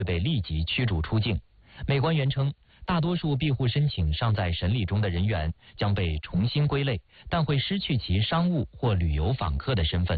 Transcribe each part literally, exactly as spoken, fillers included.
被立即驱逐出境。美官员称，大多数庇护申请尚在审理中的人员将被重新归类，但会失去其商务或旅游访客的身份。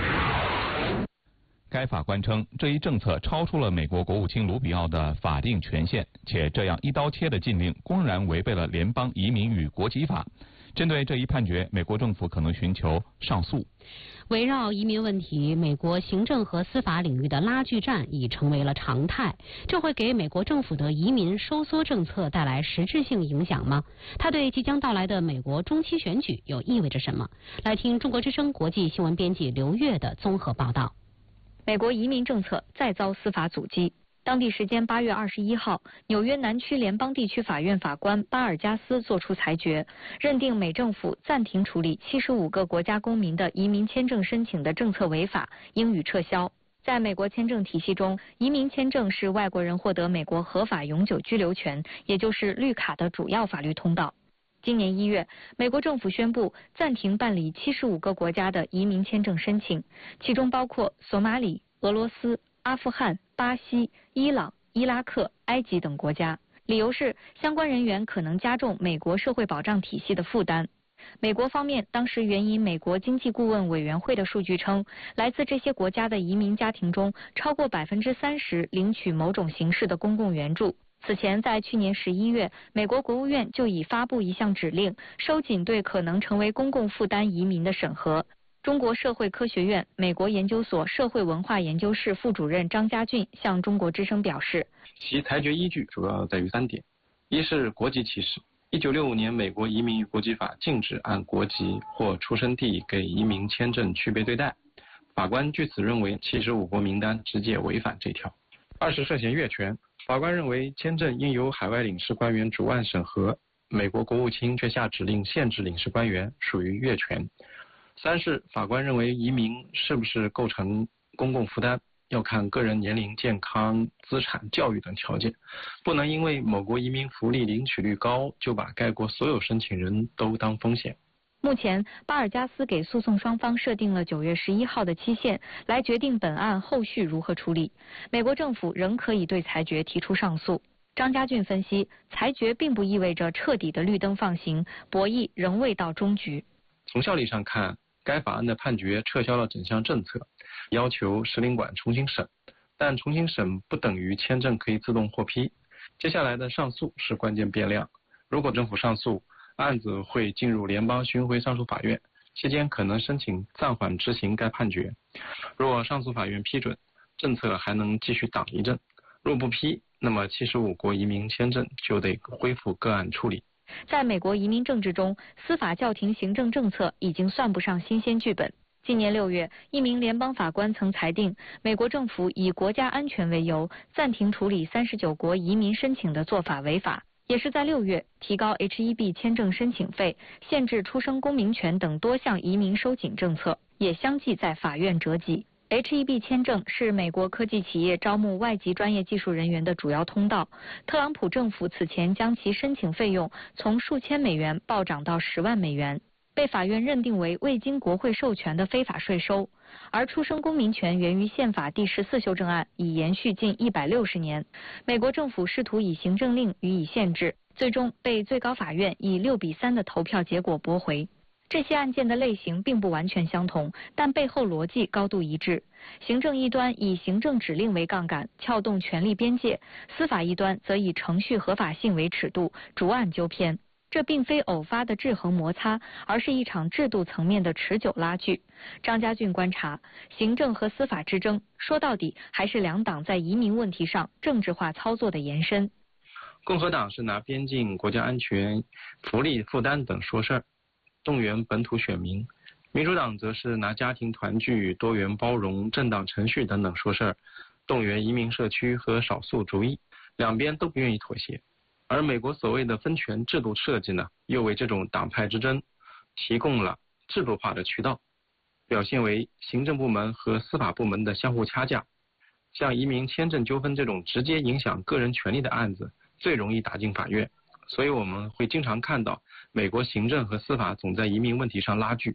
该法官称，这一政策超出了美国国务卿卢比奥的法定权限，且这样一刀切的禁令公然违背了联邦移民与国籍法。针对这一判决，美国政府可能寻求上诉。 围绕移民问题，美国行政和司法领域的拉锯战已成为了常态。这会给美国政府的移民收缩政策带来实质性影响吗？它对即将到来的美国中期选举又意味着什么？来听中国之声国际新闻编辑刘越的综合报道。 美国移民政策再遭司法阻击。当地时间八月二十一号，纽约南区联邦地区法院法官巴尔加斯作出裁决，认定美政府暂停处理七十五个国家公民的移民签证申请的政策违法，应予撤销。在美国签证体系中，移民签证是外国人获得美国合法永久居留权，也就是绿卡的主要法律通道。今年一月，美国政府宣布暂停办理七十五个国家的移民签证申请，其中包括索马里、俄罗斯、阿富汗、巴西、伊朗、伊拉克、埃及等国家，理由是相关人员可能加重美国社会保障体系的负担。美国方面当时援引美国经济顾问委员会的数据称，来自这些国家的移民家庭中，超过百分之三十领取某种形式的公共援助。此前，在去年十一月，美国国务院就已发布一项指令，收紧对可能成为公共负担移民的审核。中国社会科学院美国研究所社会文化研究室副主任张家俊向中国之声表示， 其裁决依据主要在于三点：一是国籍歧视。一九六五年美国移民与国籍法禁止按国籍或出生地给移民签证区别对待，法官据此认为七十五国名单直接违反这条。二是涉嫌越权，法官认为签证应由海外领事官员主案审核，美国国务卿却下指令限制领事官员，属于越权。三是法官认为移民是不是构成公共负担，要看个人年龄、健康、资产、教育等条件，不能因为某国移民福利领取率高，就把该国所有申请人都当风险。 目前，巴尔加斯给诉讼双方设定了九月十一号的期限，来决定本案后续如何处理。美国政府仍可以对裁决提出上诉。张家俊分析，裁决并不意味着彻底的绿灯放行，博弈仍未到终局。 从效力上看，该法案的判决撤销了整项政策，要求使领馆重新审，但重新审不等于签证可以自动获批。接下来的上诉是关键变量，如果政府上诉，案子会进入联邦巡回上诉法院，期间可能申请暂缓执行该判决。若上诉法院批准，政策还能继续挡一阵；若不批，那么七十五国移民签证就得恢复个案处理。 在美国移民政治中，司法叫停行政政策已经算不上新鲜剧本。今年六月，一名联邦法官曾裁定，美国政府以国家安全为由，暂停处理三十九国移民申请的做法违法。也是在六月，提高 H 一 B 签证申请费、限制出生公民权等多项移民收紧政策，也相继在法院折戟。H 一 B 签证是美国科技企业招募外籍专业技术人员的主要通道。特朗普政府此前将其申请费用从数千美元暴涨到十万美元，被法院认定为未经国会授权的非法税收。而出生公民权源于宪法第十四修正案，已延续近一百六十年。美国政府试图以行政令予以限制，最终被最高法院以六比三的投票结果驳回。这些案件的类型并不完全相同，但背后逻辑高度一致。行政一端以行政指令为杠杆，撬动权力边界；司法一端则以程序合法性为尺度，逐案纠偏。这并非偶发的制衡摩擦，而是一场制度层面的持久拉锯。张家俊观察，行政和司法之争，说到底还是两党在移民问题上政治化操作的延伸。 共和党是拿边境、国家安全、福利负担等说事儿，动员本土选民；民主党则是拿家庭团聚、多元包容、政党程序等等说事儿，动员移民社区和少数族裔。两边都不愿意妥协。而美国所谓的分权制度设计呢，又为这种党派之争提供了制度化的渠道，表现为行政部门和司法部门的相互掐架。像移民签证纠纷这种直接影响个人权利的案子，最容易打进法院，所以我们会经常看到美国行政和司法总在移民问题上拉锯。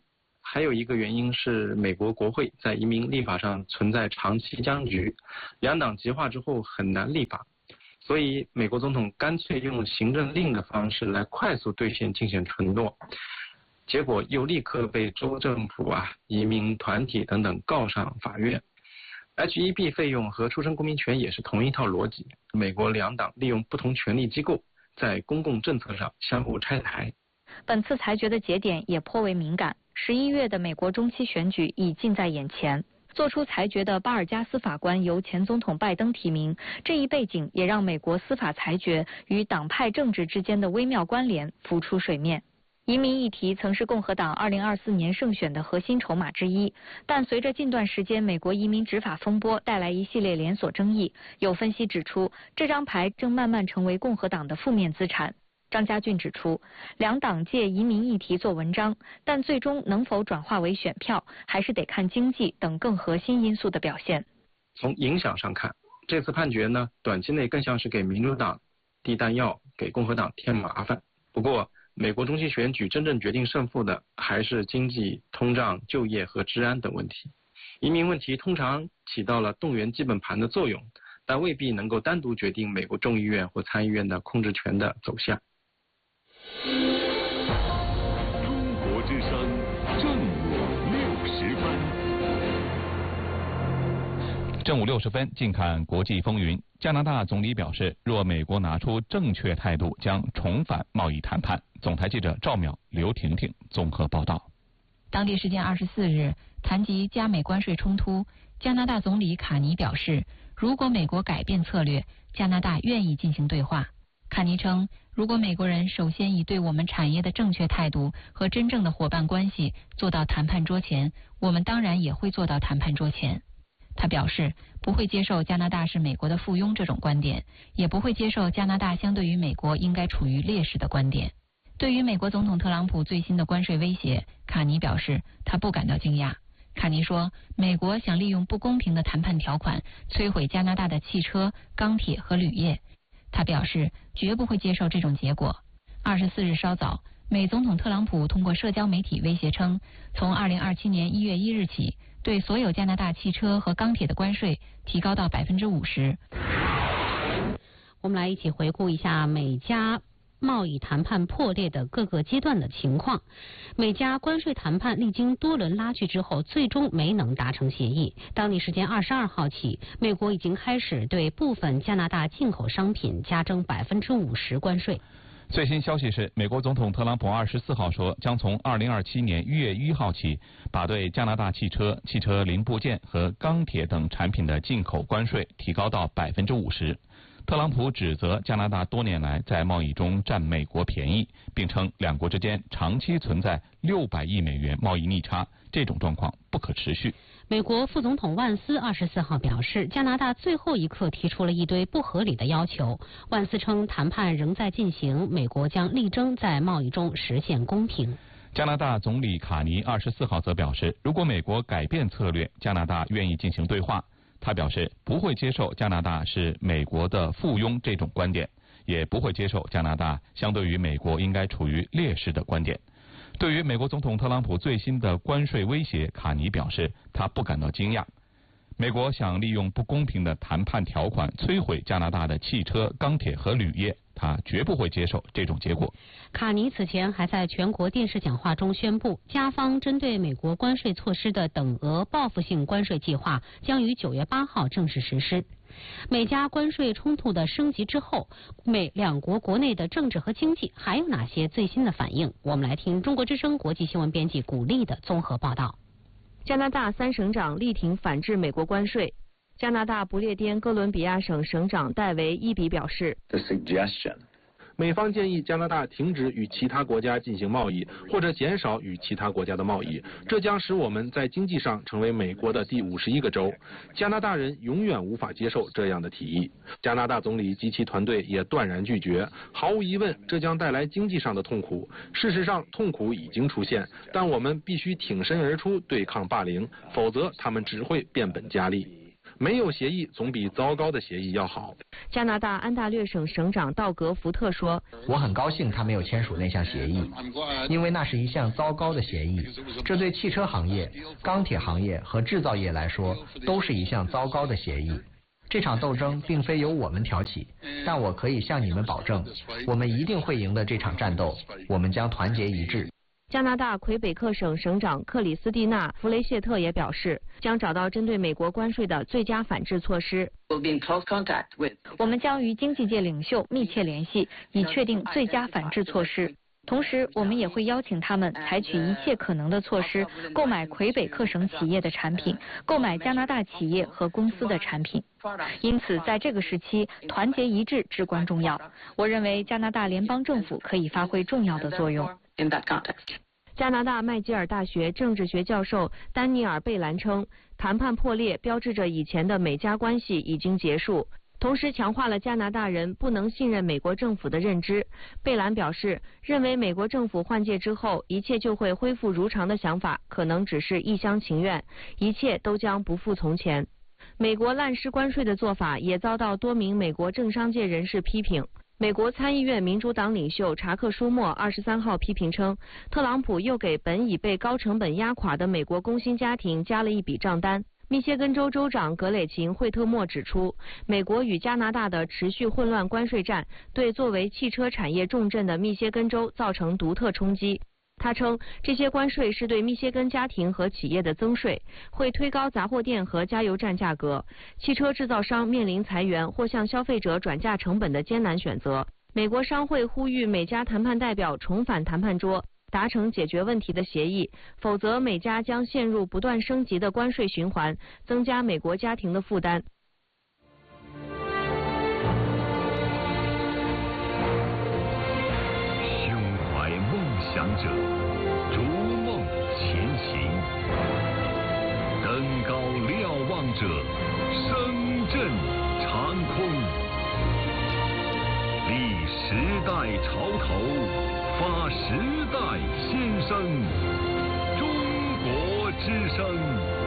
还有一个原因是美国国会在移民立法上存在长期僵局，两党极化之后很难立法，所以美国总统干脆用行政令的方式来快速兑现竞选承诺，结果又立刻被州政府啊、移民团体等等告上法院。H 一 B 费用和出生公民权也是同一套逻辑，美国两党利用不同权力机构在公共政策上相互拆台。 本次裁决的节点也颇为敏感，十一月的美国中期选举已近在眼前。做出裁决的巴尔加斯法官由前总统拜登提名，这一背景也让美国司法裁决与党派政治之间的微妙关联浮出水面。移民议题曾是共和党二零二四年胜选的核心筹码之一，但随着近段时间美国移民执法风波带来一系列连锁争议，有分析指出，这张牌正慢慢成为共和党的负面资产。张家俊指出，两党借移民议题做文章，但最终能否转化为选票，还是得看经济等更核心因素的表现。 从影响上看，这次判决呢，短期内更像是给民主党递弹药，给共和党添麻烦。不过，美国中期选举真正决定胜负的还是经济、通胀、就业和治安等问题。移民问题通常起到了动员基本盘的作用，但未必能够单独决定美国众议院或参议院的控制权的走向。 中国之声正午六十分。 正午六十分，近看国际风云。加拿大总理表示，若美国拿出正确态度，将重返贸易谈判。总台记者赵淼、刘婷婷综合报道。 当地时间二十四日，谈及加美关税冲突，加拿大总理卡尼表示，如果美国改变策略，加拿大愿意进行对话。卡尼称，如果美国人首先以对我们产业的正确态度和真正的伙伴关系做到谈判桌前，我们当然也会做到谈判桌前。他表示，不会接受加拿大是美国的附庸这种观点，也不会接受加拿大相对于美国应该处于劣势的观点。对于美国总统特朗普最新的关税威胁，卡尼表示他不感到惊讶。卡尼说，美国想利用不公平的谈判条款摧毁加拿大的汽车、钢铁和铝业。他表示绝不会接受这种结果。二十四日稍早，美总统特朗普通过社交媒体威胁称，从二零二七年一月一日起，对所有加拿大汽车和钢铁的关税提高到百分之五十。 我们来一起回顾一下美加贸易谈判破裂的各个阶段的情况。美加关税谈判历经多轮拉锯之后，最终没能达成协议。当地时间二十二号起，美国已经开始对部分加拿大进口商品加征百分之五十关税。 最新消息是，美国总统特朗普二十四号说，将从二零二七年一月一号起，把对加拿大汽车、汽车零部件和钢铁等产品的进口关税提高到百分之五十。特朗普指责加拿大多年来在贸易中占美国便宜，并称两国之间长期存在六百亿美元贸易逆差，这种状况不可持续。 美国副总统万斯二十四号表示，加拿大最后一刻提出了一堆不合理的要求。万斯称，谈判仍在进行，美国将力争在贸易中实现公平。 加拿大总理卡尼二十四号则表示，如果美国改变策略，加拿大愿意进行对话。他表示不会接受加拿大是美国的附庸这种观点，也不会接受加拿大相对于美国应该处于劣势的观点。对于美国总统特朗普最新的关税威胁，卡尼表示他不感到惊讶。美国想利用不公平的谈判条款摧毁加拿大的汽车、钢铁和铝业，他绝不会接受这种结果。 卡尼此前还在全国电视讲话中宣布，加方针对美国关税措施的等额报复性关税计划将于九月八号正式实施。美加关税冲突的升级之后，美两国国内的政治和经济还有哪些最新的反应？我们来听中国之声国际新闻编辑古丽的综合报道。 加拿大三省长力挺反制美国关税。加拿大不列颠哥伦比亚省省长戴维伊比表示， 美方建议加拿大停止与其他国家进行贸易，或者减少与其他国家的贸易，这将使我们在经济上成为美国的第五十一个州。加拿大人永远无法接受这样的提议。加拿大总理及其团队也断然拒绝。毫无疑问，这将带来经济上的痛苦。事实上，痛苦已经出现，但我们必须挺身而出对抗霸凌，否则他们只会变本加厉。 没有协议总比糟糕的协议要好。 加拿大安大略省省长道格福特说：“ 我很高兴他没有签署那项协议，因为那是一项糟糕的协议。这对汽车行业、钢铁行业和制造业来说都是一项糟糕的协议。这场斗争并非由我们挑起，但我可以向你们保证，我们一定会赢得这场战斗，我们将团结一致。” 加拿大魁北克省省长克里斯蒂娜·弗雷谢特也表示，将找到针对美国关税的最佳反制措施。 我们将与经济界领袖密切联系，以确定最佳反制措施。同时，我们也会邀请他们采取一切可能的措施，购买魁北克省企业的产品，购买加拿大企业和公司的产品。因此，在这个时期，团结一致至关重要。我认为加拿大联邦政府可以发挥重要的作用。 加拿大麦吉尔大学政治学教授丹尼尔·贝兰称，谈判破裂标志着以前的美加关系已经结束，同时强化了加拿大人不能信任美国政府的认知。贝兰表示，认为美国政府换届之后一切就会恢复如常的想法可能只是一厢情愿，一切都将不复从前。美国滥施关税的做法也遭到多名美国政商界人士批评。美国参议院民主党领袖查克·舒默二十三号批评称，特朗普又给本已被高成本压垮的美国工薪家庭加了一笔账单。密歇根州州长格雷琴·惠特莫指出，美国与加拿大的持续混乱关税战对作为汽车产业重镇的密歇根州造成独特冲击。他称，这些关税是对密歇根家庭和企业的增税，会推高杂货店和加油站价格。汽车制造商面临裁员或向消费者转嫁成本的艰难选择。美国商会呼吁美加谈判代表重返谈判桌，达成解决问题的协议，否则美加将陷入不断升级的关税循环，增加美国家庭的负担。 想者逐梦前行，登高瞭望者声震长空，立时代潮头，发时代先声，中国之声。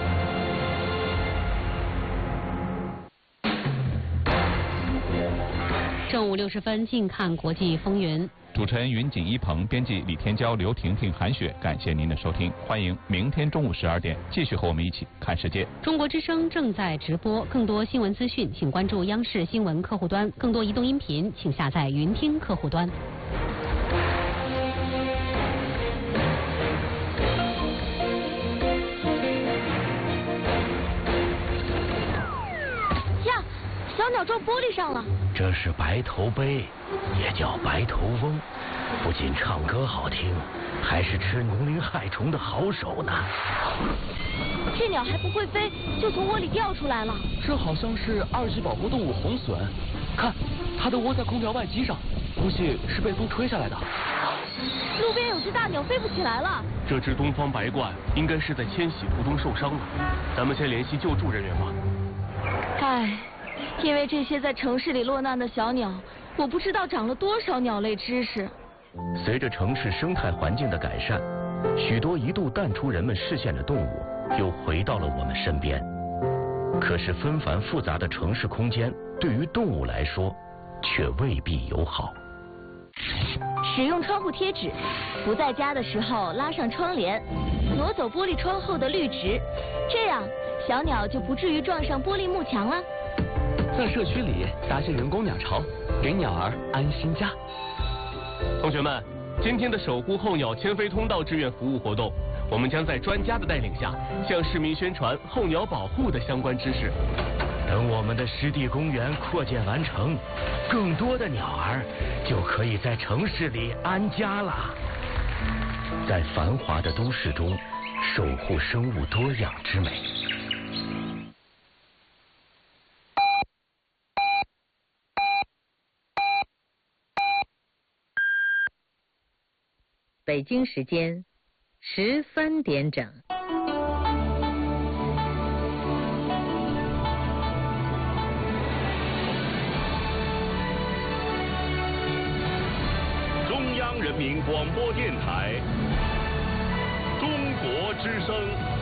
正午六十分，近看国际风云。 主持人云锦一鹏，编辑李天骄、刘婷婷、韩雪，感谢您的收听，欢迎明天中午十二点继续和我们一起看世界。 中国之声正在直播，更多新闻资讯，请关注央视新闻客户端；更多移动音频，请下载云听客户端。 呀，小鸟撞玻璃上了。 这是白头鹎，也叫白头翁，不仅唱歌好听，还是吃农林害虫的好手呢。 这鸟还不会飞，就从窝里掉出来了。 这好像是二级保护动物红隼，看，它都窝在空调外机上，估计是被风吹下来的。 路边有只大鸟飞不起来了。 这只东方白鹳应该是在迁徙途中受伤了，咱们先联系救助人员吧。 唉。因为这些在城市里落难的小鸟，我不知道长了多少鸟类知识。 随着城市生态环境的改善，许多一度淡出人们视线的动物又回到了我们身边。可是纷繁复杂的城市空间对于动物来说却未必友好。 使用窗户贴纸，不在家的时候拉上窗帘，挪走玻璃窗后的绿植，这样小鸟就不至于撞上玻璃幕墙了。 在社区里搭些人工鸟巢，给鸟儿安心家。 同学们，今天的守护候鸟迁飞通道志愿服务活动，我们将在专家的带领下，向市民宣传候鸟保护的相关知识。 等我们的湿地公园扩建完成，更多的鸟儿就可以在城市里安家了。在繁华的都市中，守护生物多样之美。 北京时间十三点整。 中央人民广播电台，中国之声。